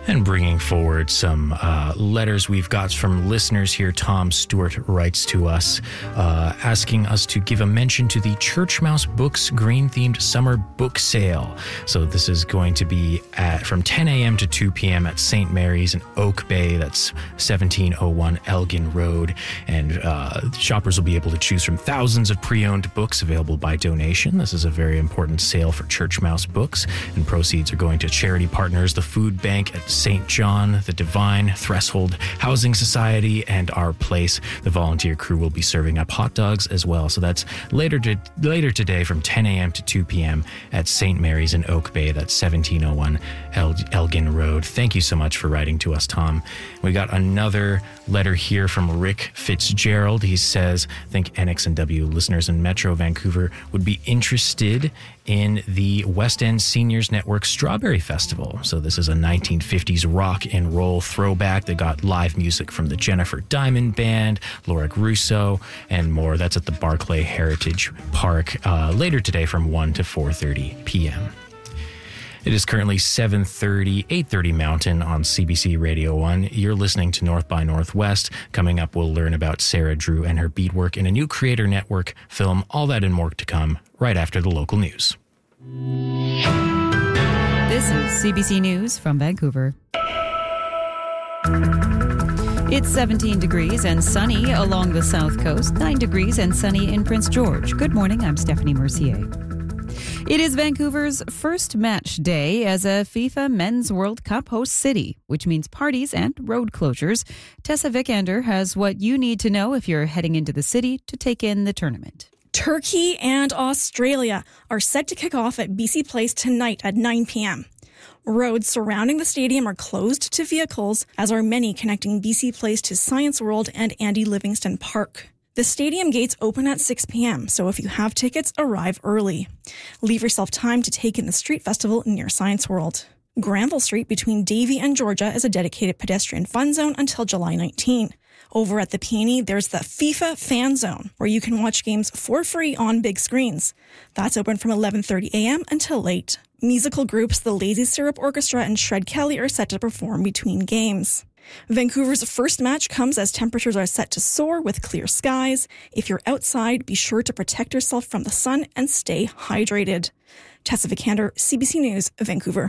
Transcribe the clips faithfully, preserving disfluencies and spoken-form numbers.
And bringing forward some uh, letters we've got from listeners here. Tom Stewart writes to us, uh, asking us to give a mention to the Church Mouse Books green-themed summer book sale. So this is going to be at from ten a.m. to two p.m. at Saint Mary's in Oak Bay. That's seventeen oh one Elgin Road. And uh, shoppers will be able to choose from thousands of pre-owned books available by donation. This is a very important sale for Church Mouse Books, and proceeds are going to charity partners, the Food Bank at Saint John, the Divine, Threshold Housing Society, and Our Place. The volunteer crew will be serving up hot dogs as well. So that's later to, later today from ten a.m. to two p.m. at Saint Mary's in Oak Bay. That's seventeen oh one El- Elgin Road. Thank you so much for writing to us, Tom. We got another letter here from Rick Fitzgerald. He says, I think N X N W listeners in Metro Vancouver would be interested in the West End Seniors Network Strawberry Festival. So this is a nineteen fifties rock and roll throwback. They got live music from the Jennifer Diamond Band, Laura Russo, and more. That's at the Barclay Heritage Park uh, later today from one to four thirty p.m. It is currently seven thirty, eight thirty Mountain on C B C Radio one. You're listening to North by Northwest. Coming up, we'll learn about Sarah Drew and her beadwork in a new Creator Network film. All that and more to come right after the local news. This is C B C News from Vancouver. It's seventeen degrees and sunny along the south coast, nine degrees and sunny in Prince George. Good morning, I'm Stephanie Mercier. It is Vancouver's first match day as a FIFA Men's World Cup host city, which means parties and road closures. Tessa Vikander has what you need to know if you're heading into the city to take in the tournament. Turkey and Australia are set to kick off at B C Place tonight at nine p.m. Roads surrounding the stadium are closed to vehicles, as are many connecting B C Place to Science World and Andy Livingston Park. The stadium gates open at six p.m., so if you have tickets, arrive early. Leave yourself time to take in the street festival near Science World. Granville Street between Davie and Georgia is a dedicated pedestrian fun zone until July nineteenth. Over at the Peony, there's the FIFA Fan Zone, where you can watch games for free on big screens. That's open from eleven thirty a.m. until late. Musical groups The Lazy Syrup Orchestra and Shred Kelly are set to perform between games. Vancouver's first match comes as temperatures are set to soar with clear skies. If you're outside, be sure to protect yourself from the sun and stay hydrated. Tessa Vikander, C B C News, Vancouver.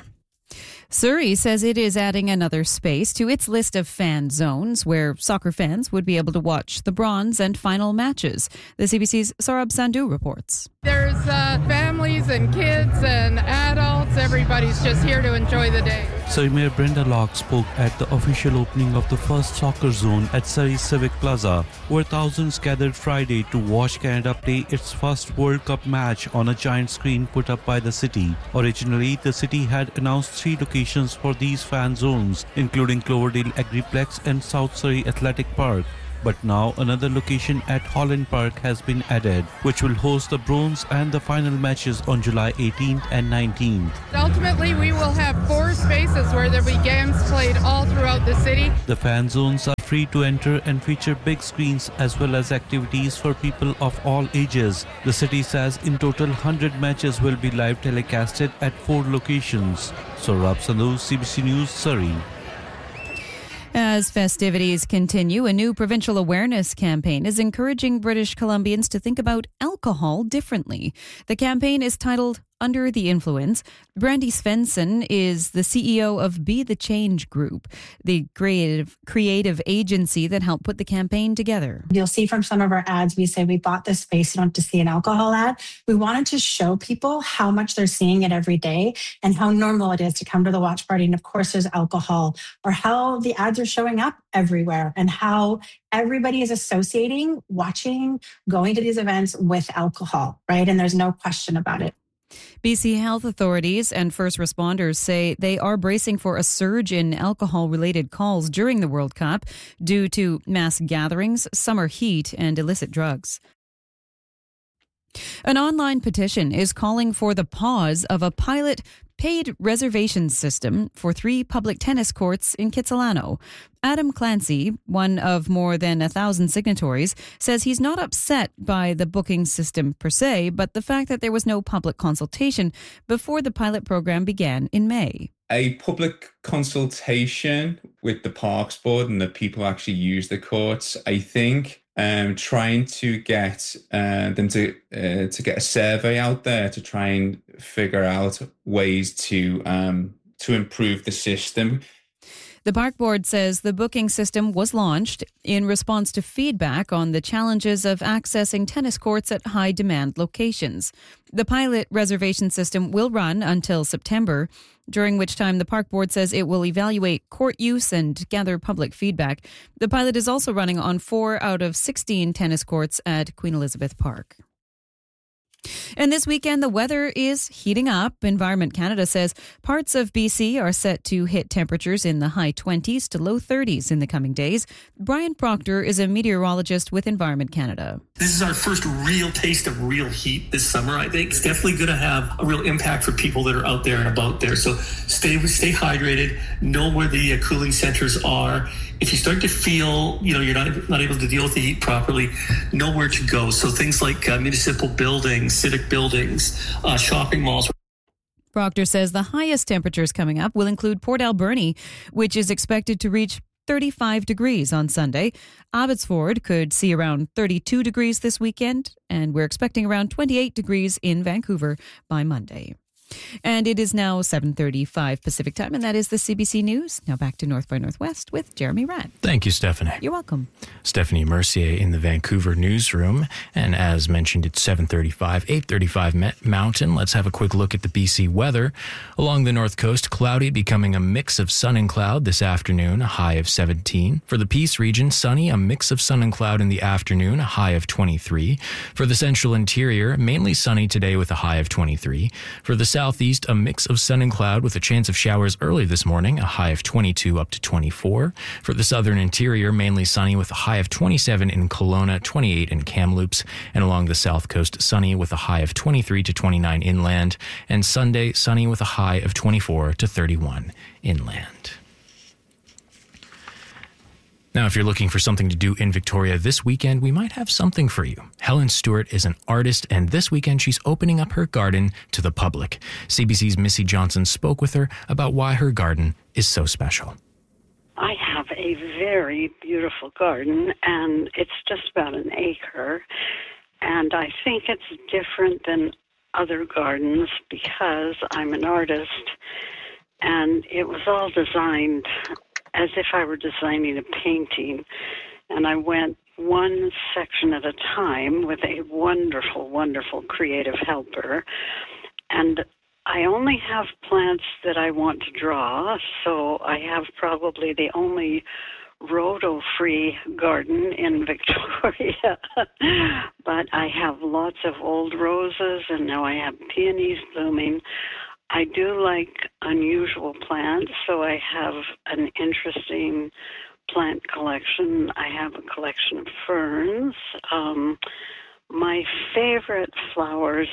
Surrey says it is adding another space to its list of fan zones where soccer fans would be able to watch the bronze and final matches. The C B C's Saurabh Sandhu reports. There's uh, families and kids and adults. Everybody's just here to enjoy the day. Surrey Mayor Brenda Locke spoke at the official opening of the first soccer zone at Surrey Civic Plaza, where thousands gathered Friday to watch Canada play its first World Cup match on a giant screen put up by the city. Originally, the city had announced three locations for these fan zones, including Cloverdale Agriplex and South Surrey Athletic Park. But now another location at Holland Park has been added, which will host the bronze and the final matches on July eighteenth and nineteenth. Ultimately, we will have four spaces where there will be games played all throughout the city. The fan zones are free to enter and feature big screens as well as activities for people of all ages. The city says in total one hundred matches will be live telecasted at four locations. Saurabh Sandhu, C B C News, Surrey. As festivities continue, a new provincial awareness campaign is encouraging British Columbians to think about alcohol differently. The campaign is titled Under the Influence. Brandy Svensson is the C E O of Be the Change Group, the creative creative agency that helped put the campaign together. You'll see from some of our ads, we say we bought this space, you don't have to see an alcohol ad. We wanted to show people how much they're seeing it every day and how normal it is to come to the watch party. And of course, there's alcohol, or how the ads are showing up everywhere and how everybody is associating watching, going to these events with alcohol, right? And there's no question about it. B C health authorities and first responders say they are bracing for a surge in alcohol-related calls during the World Cup due to mass gatherings, summer heat, and illicit drugs. An online petition is calling for the pause of a pilot paid reservation system for three public tennis courts in Kitsilano. Adam Clancy, one of more than a thousand signatories, says he's not upset by the booking system per se, but the fact that there was no public consultation before the pilot program began in May. a public consultation with the Parks Board and the people who actually use the courts. I think um, trying to get uh, them to uh, to get a survey out there to try and figure out ways to um, to improve the system. The Park Board says the booking system was launched in response to feedback on the challenges of accessing tennis courts at high-demand locations. The pilot reservation system will run until September, during which time the Park Board says it will evaluate court use and gather public feedback. The pilot is also running on four out of sixteen tennis courts at Queen Elizabeth Park. And this weekend, the weather is heating up. Environment Canada says parts of B C are set to hit temperatures in the high twenties to low thirties in the coming days. Brian Proctor is a meteorologist with Environment Canada. This is our first real taste of real heat this summer, I think. It's definitely going to have a real impact for people that are out there and about there. So stay stay hydrated, know where the uh, cooling centers are. If you start to feel, you know, you're not not able to deal with the heat properly, know where to go. So things like uh, municipal buildings, civic buildings, uh, shopping malls. Proctor says the highest temperatures coming up will include Port Alberni, which is expected to reach thirty-five degrees on Sunday. Abbotsford could see around thirty-two degrees this weekend, and we're expecting around twenty-eight degrees in Vancouver by Monday. And it is now seven thirty-five Pacific time, and that is the C B C News. Now back to North by Northwest with Jeremy Ratt. Thank you, Stephanie. You're welcome. Stephanie Mercier in the Vancouver newsroom. And as mentioned, it's seven thirty-five, eight thirty-five Mountain. Let's have a quick look at the B C weather. Along the north coast, cloudy, becoming a mix of sun and cloud this afternoon, a high of seventeen. For the Peace region, sunny, a mix of sun and cloud in the afternoon, a high of twenty-three. For the central interior, mainly sunny today with a high of twenty-three. For the southeast, a mix of sun and cloud with a chance of showers early this morning, a high of twenty-two up to twenty-four. For the southern interior, mainly sunny with a high of twenty-seven in Kelowna, twenty-eight in Kamloops, and along the south coast, sunny with a high of twenty-three to twenty-nine inland, and Sunday, sunny with a high of twenty-four to thirty-one inland. Now, if you're looking for something to do in Victoria this weekend, we might have something for you. Helen Stewart is an artist, and this weekend she's opening up her garden to the public. C B C's Missy Johnson spoke with her about why her garden is so special. I have a very beautiful garden, and it's just about an acre. And I think it's different than other gardens because I'm an artist, and it was all designed as if I were designing a painting. And I went one section at a time with a wonderful, wonderful creative helper. And I only have plants that I want to draw, so I have probably the only rhodo-free garden in Victoria. But I have lots of old roses, and now I have peonies blooming. I do like unusual plants, so I have an interesting plant collection. I have a collection of ferns. Um, my favorite flowers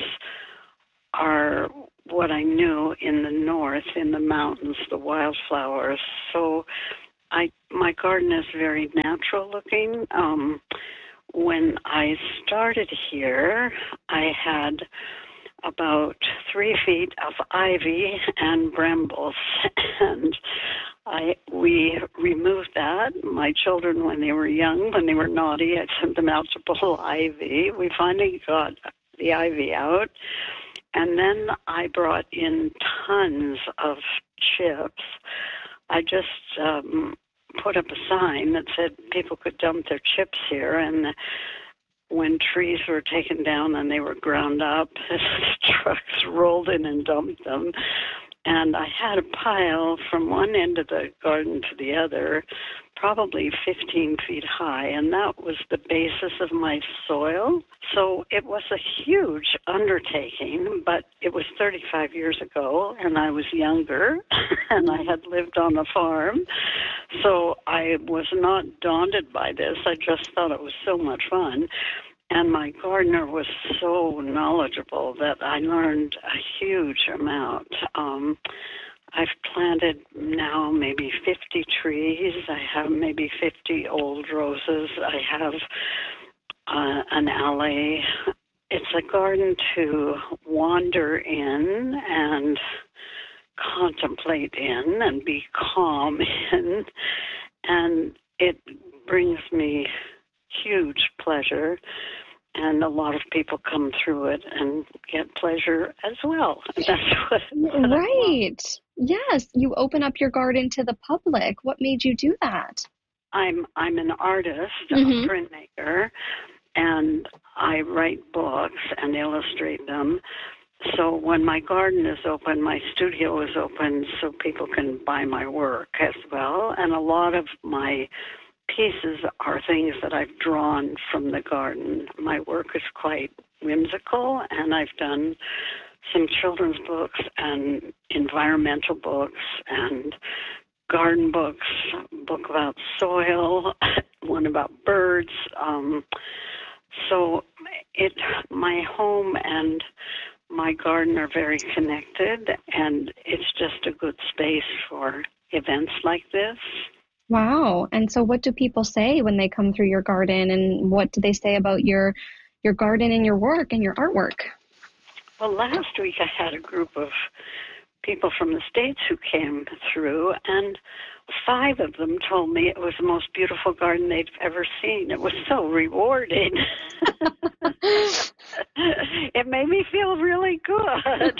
are what I knew in the north, in the mountains, the wildflowers. So I my garden is very natural looking. Um, when I started here, I had about three feet of ivy and brambles, and I we removed that. My children, when they were young, when they were naughty, I sent them out to pull ivy. We finally got the ivy out, and then I brought in tons of chips. I just um, put up a sign that said people could dump their chips here, and when trees were taken down and they were ground up, trucks rolled in and dumped them. And I had a pile from one end of the garden to the other, probably fifteen feet high, and that was the basis of my soil. So it was a huge undertaking, but it was thirty-five years ago, and I was younger, and I had lived on a farm. So I was not daunted by this. I just thought it was so much fun. And my gardener was so knowledgeable that I learned a huge amount. Um, I've planted now maybe fifty trees. I have maybe fifty old roses. I have uh, an alley. It's a garden to wander in and contemplate in and be calm in. And it brings me huge pleasure. And a lot of people come through it and get pleasure as well. And that's what, what right. Yes, you open up your garden to the public. What made you do that? I'm I'm an artist, Mm-hmm. a printmaker, and I write books and illustrate them. So when my garden is open, my studio is open so people can buy my work as well. And a lot of my pieces are things that I've drawn from the garden. My work is quite whimsical, and I've done some children's books and environmental books and garden books, a book about soil, one about birds. Um, so it, my home and my garden are very connected, and it's just a good space for events like this. Wow. And so what do people say when they come through your garden, and what do they say about your your garden and your work and your artwork? Well, last week I had a group of people from the States who came through, and five of them told me it was the most beautiful garden they'd ever seen. It was so rewarding. It made me feel really good.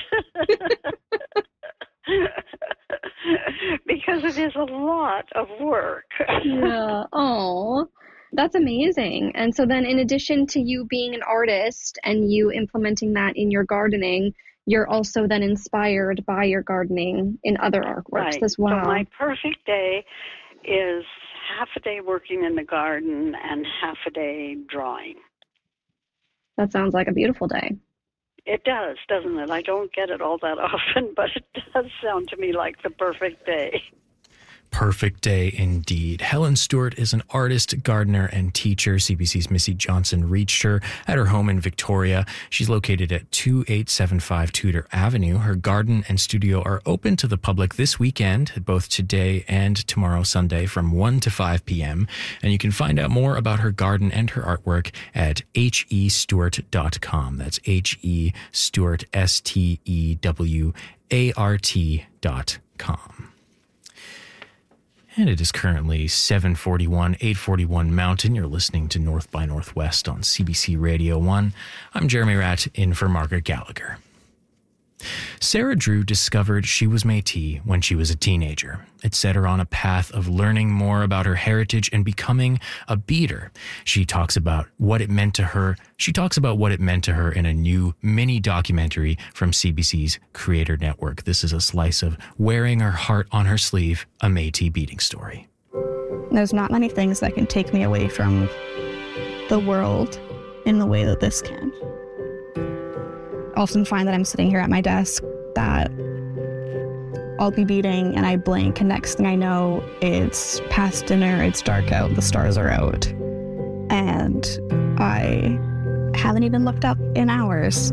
Because it is a lot of work. Yeah. Oh, that's amazing. And so then in addition to you being an artist and you implementing that in your gardening, you're also then inspired by your gardening in other artworks right. as well. So my perfect day is half a day working in the garden and half a day drawing. That sounds like a beautiful day. It does, doesn't it? I don't get it all that often, but it does sound to me like the perfect day. Perfect day indeed. Helen Stewart is an artist, gardener, and teacher. C B C's Missy Johnson reached her at her home in Victoria. She's located at two eight seven five Tudor Avenue. Her garden and studio are open to the public this weekend, both today and tomorrow, Sunday, from one to five p.m. And you can find out more about her garden and her artwork at h e stewart dot com. That's H E Stewart, S T E W A R T dot com. And it is currently seven forty-one, eight forty-one Mountain. You're listening to North by Northwest on C B C Radio one. I'm Jeremy Ratt, in for Margaret Gallagher. Sarah Drew discovered she was Métis when she was a teenager. It set her on a path of learning more about her heritage and becoming a beater. She talks about what it meant to her. She talks about what it meant to her in a new mini documentary from C B C's Creator Network. This is a slice of Wearing Her Heart on Her Sleeve, a Métis beating story. There's not many things that can take me away from the world in the way that this can. I often find that I'm sitting here at my desk, that I'll be beating and I blink, and next thing I know, it's past dinner, it's dark out, the stars are out, and I haven't even looked up in hours.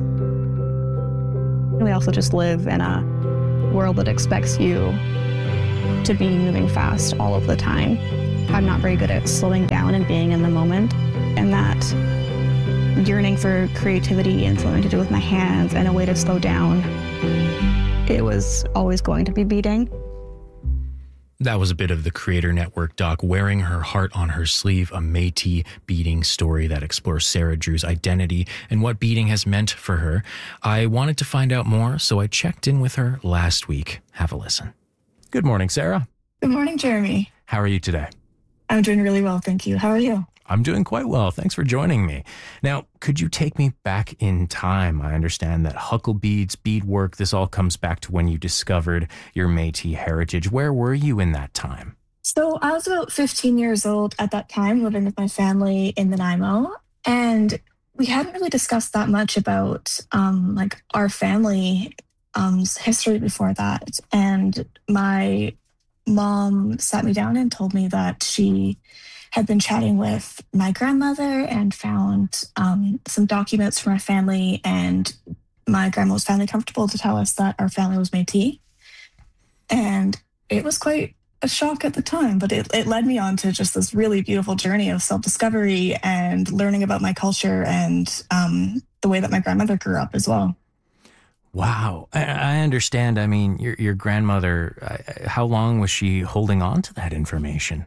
We also just live in a world that expects you to be moving fast all of the time. I'm not very good at slowing down and being in the moment, and that yearning for creativity and something to do with my hands and a way to slow down, it was always going to be beating. That was a bit of the Creator Network doc, Wearing Her Heart on Her Sleeve, a Métis beating story that explores Sarah Drew's identity and what beating has meant for her. I wanted to find out more, so I checked in with her last week. Have a listen. Good morning, Sarah. Good morning, Jeremy. How are you today? I'm doing really well, thank you. How are you? I'm doing quite well. Thanks for joining me. Now, could you take me back in time? I understand that huckle beads, beadwork, this all comes back to when you discovered your Métis heritage. Where were you in that time? So I was about fifteen years old at that time, living with my family in Nanaimo. And we hadn't really discussed that much about um, like our family um, history before that. And my mom sat me down and told me that she had been chatting with my grandmother and found um, some documents from our family, and my grandma was finally comfortable to tell us that our family was Métis. And it was quite a shock at the time, but it, it led me on to just this really beautiful journey of self-discovery and learning about my culture and um, the way that my grandmother grew up as well. Wow. I, I understand. I mean, your your grandmother, uh, how long was she holding on to that information?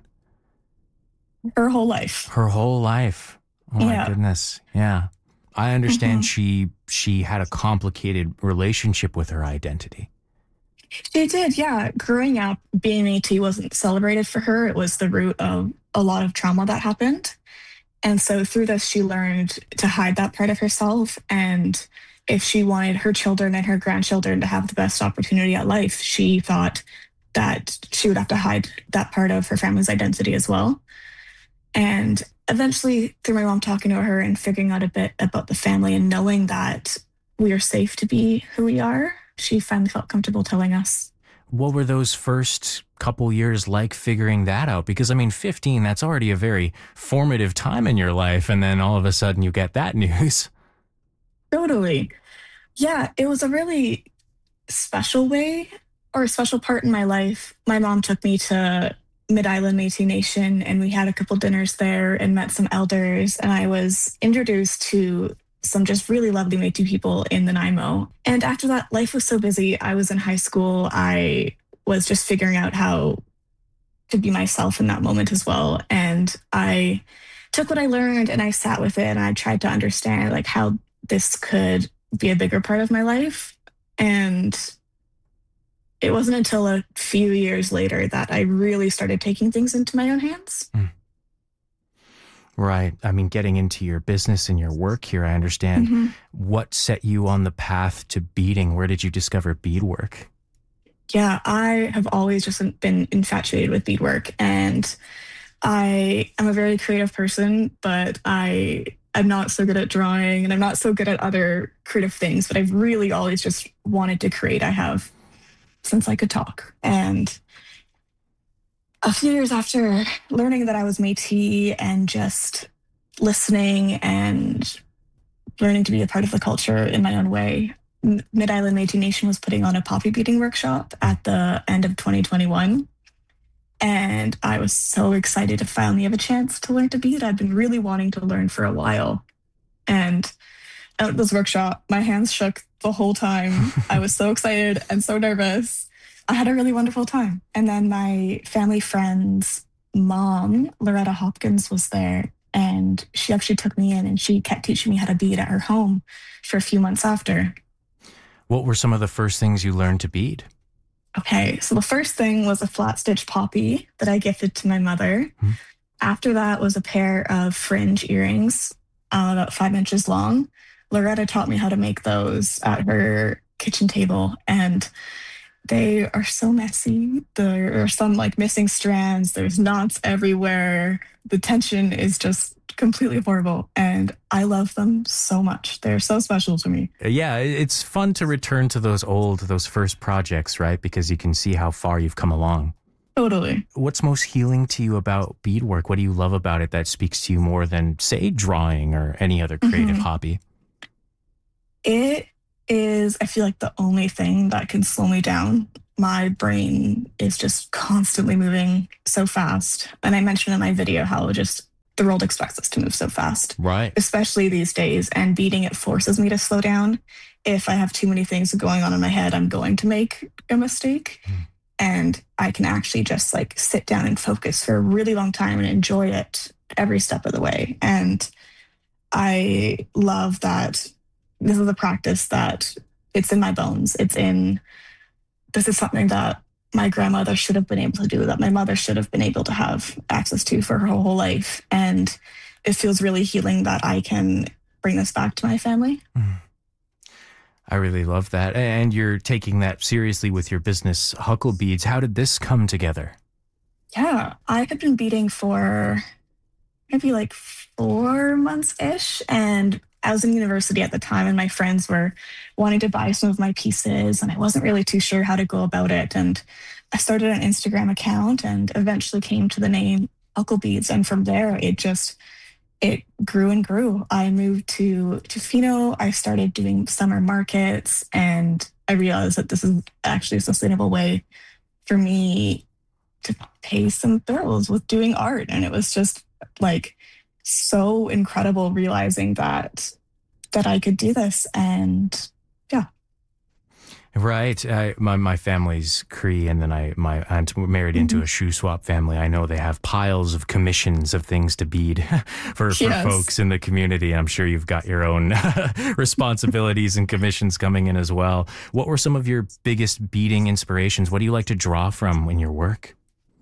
Her whole life. Her whole life. Oh my Yeah. goodness. Yeah. I understand Mhm. she she had a complicated relationship with her identity. She did, yeah. Growing up, being Métis wasn't celebrated for her. It was the root of a lot of trauma that happened. And so through this, she learned to hide that part of herself. And if she wanted her children and her grandchildren to have the best opportunity at life, she thought that she would have to hide that part of her family's identity as well. And eventually, through my mom talking to her and figuring out a bit about the family and knowing that we are safe to be who we are, she finally felt comfortable telling us. What were those first couple years like figuring that out? Because, I mean, fifteen, that's already a very formative time in your life. And then all of a sudden you get that news. Totally. Yeah, it was a really special way or a special part in my life. My mom took me to Mid-Island Métis Nation and we had a couple dinners there and met some elders. And I was introduced to some just really lovely Métis people in the Nanaimo. And after that, life was so busy. I was in high school. I was just figuring out how to be myself in that moment as well. And I took what I learned and I sat with it and I tried to understand like how this could be a bigger part of my life. And it wasn't until a few years later that I really started taking things into my own hands. Mm. Right. I mean, getting into your business and your work here, I understand. Mm-hmm. What set you on the path to beading? Where did you discover beadwork? Yeah, I have always just been infatuated with beadwork. And I am a very creative person, but I am not so good at drawing and I'm not so good at other creative things, but I've really always just wanted to create. I have since I could talk. And a few years after learning that I was Métis and just listening and learning to be a part of the culture in my own way, Mid-Island Métis Nation was putting on a poppy beading workshop at the end of twenty twenty-one. And I was so excited to finally have a chance to learn to bead. I'd been really wanting to learn for a while. And at this workshop, my hands shook the whole time. I was so excited and so nervous. I had a really wonderful time. And then my family friend's mom, Loretta Hopkins, was there. And she actually took me in and she kept teaching me how to bead at her home for a few months after. What were some of the first things you learned to bead? Okay, so the first thing was a flat stitch poppy that I gifted to my mother. Hmm. After that was a pair of fringe earrings, uh, about five inches long. Loretta taught me how to make those at her kitchen table, and they are so messy. There are some like missing strands. There's knots everywhere. The tension is just completely horrible, and I love them so much. They're so special to me. Yeah, it's fun to return to those old, those first projects, right? Because you can see how far you've come along. Totally. What's most healing to you about beadwork? What do you love about it that speaks to you more than, say, drawing or any other creative Mhm. hobby? It is, I feel like, the only thing that can slow me down. My brain is just constantly moving so fast. And I mentioned in my video how just the world expects us to move so fast, Right. especially these days. And beading it forces me to slow down. If I have too many things going on in my head, I'm going to make a mistake. Mm. And I can actually just like sit down and focus for a really long time and enjoy it every step of the way. And I love that this is a practice that it's in my bones. It's in, this is something that my grandmother should have been able to do, that my mother should have been able to have access to for her whole life. And it feels really healing that I can bring this back to my family. Mm. I really love that. And you're taking that seriously with your business, Huckle Beads. How did this come together? Yeah, I had been beading for maybe like four months-ish. And I was in university at the time and my friends were wanting to buy some of my pieces and I wasn't really too sure how to go about it. And I started an Instagram account and eventually came to the name Huckle Beads. And from there, it just, it grew and grew. I moved to Tofino. I started doing summer markets and I realized that this is actually a sustainable way for me to pay some bills with doing art. And it was just like so incredible realizing that that I could do this. And yeah. Right. I, my my family's Cree, and then I my aunt married into Mm-hmm. a shoe swap family. I know they have piles of commissions of things to bead for, for Yes. folks in the community. I'm sure you've got your own responsibilities and commissions coming in as well. What were some of your biggest beading inspirations? What do you like to draw from in your work?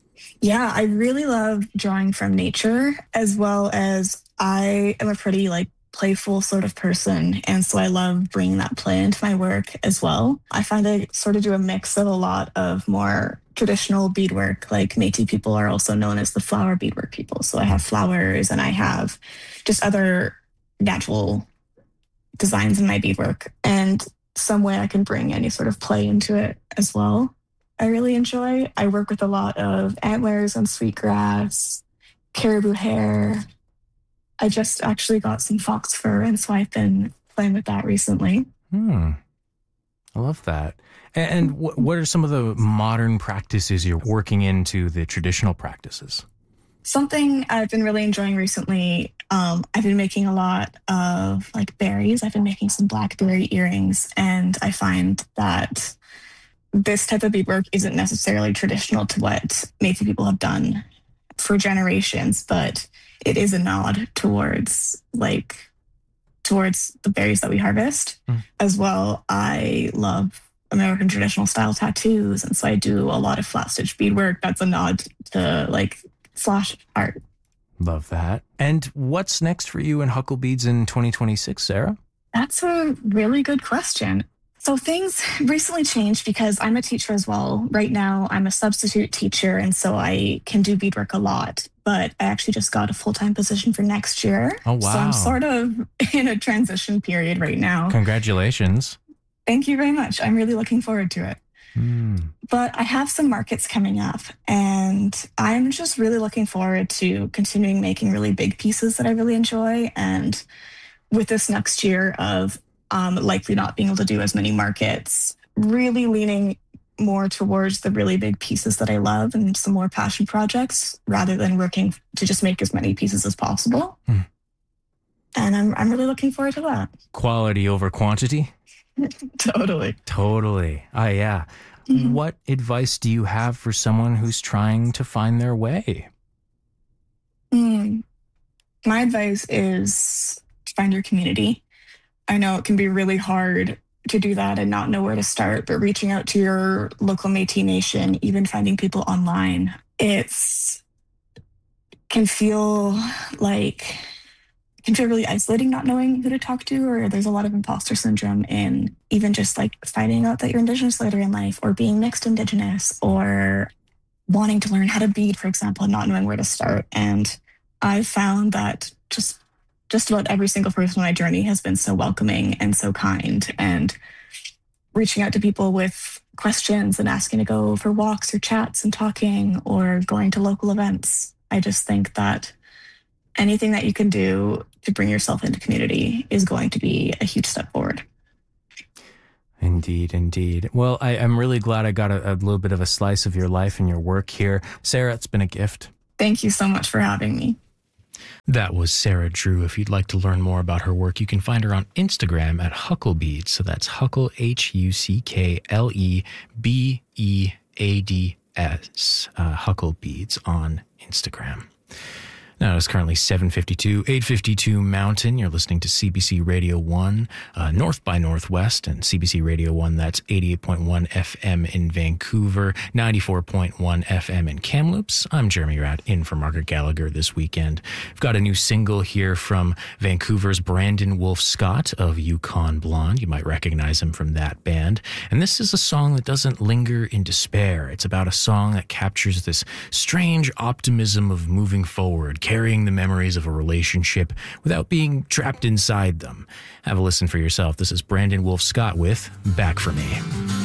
Yeah, I really love drawing from nature, as well as I am a pretty like playful sort of person. And so I love bringing that play into my work as well. I find I sort of do a mix of a lot of more traditional beadwork. Like Métis people are also known as the flower beadwork people. So I have flowers and I have just other natural designs in my beadwork. And some way I can bring any sort of play into it as well. I really enjoy. I work with a lot of antlers and sweetgrass, caribou hair. I just actually got some fox fur, and so I've been playing with that recently. Hmm. I love that. And wh- what are some of the modern practices you're working into the traditional practices? Something I've been really enjoying recently, um, I've been making a lot of like berries. I've been making some blackberry earrings, and I find that this type of beadwork isn't necessarily traditional to what Métis people have done for generations, but it is a nod towards like towards the berries that we harvest. Mm. As well, I love American traditional style tattoos, and so I do a lot of flat stitch beadwork. That's a nod to like slash art. Love that. And what's next for you in Huckle Beads in twenty twenty-six, Sarah? That's a really good question. So things recently changed because I'm a teacher as well. Right now, I'm a substitute teacher, and so I can do beadwork a lot. But I actually just got a full-time position for next year. Oh, So wow. I'm sort of in a transition period right now. Congratulations. Thank you very much. I'm really looking forward to it. Hmm. But I have some markets coming up, and I'm just really looking forward to continuing making really big pieces that I really enjoy. And with this next year of um, likely not being able to do as many markets, really leaning more towards the really big pieces that I love and some more passion projects rather than working to just make as many pieces as possible. Hmm. And I'm I'm really looking forward to that. Quality over quantity? Totally. Totally. Ah, yeah. Mhm. What advice do you have for someone who's trying to find their way? Mm. My advice is to find your community. I know it can be really hard to do that and not know where to start, but reaching out to your local Métis Nation, even finding people online, it's can feel like can feel really isolating not knowing who to talk to, or there's a lot of imposter syndrome in even just like finding out that you're Indigenous later in life or being mixed Indigenous or wanting to learn how to bead, for example, and not knowing where to start. And I've found that just just about every single person on my journey has been so welcoming and so kind, and reaching out to people with questions and asking to go for walks or chats and talking or going to local events. I just think that anything that you can do to bring yourself into community is going to be a huge step forward. Indeed, indeed. Well, I, I'm really glad I got a, a little bit of a slice of your life and your work here. Sarah, it's been a gift. Thank you so much for having me. That was Sarah Drew. If you'd like to learn more about her work, you can find her on Instagram at Huckle Beads. So that's Huckle, H U C K L E B E A D S, uh, Huckle Beads on Instagram. Now it's currently seven fifty-two, eight fifty-two Mountain. You're listening to C B C Radio one, uh, North by Northwest, and C B C Radio one, that's eighty-eight point one F M in Vancouver, ninety-four point one F M in Kamloops. I'm Jeremy Ratt, in for Margaret Gallagher this weekend. We've got a new single here from Vancouver's Brandon Wolf Scott of Yukon Blonde. You might recognize him from that band. And this is a song that doesn't linger in despair. It's about a song that captures this strange optimism of moving forward, carrying the memories of a relationship without being trapped inside them. Have a listen for yourself. This is Brandon Wolf Scott with Back for Me.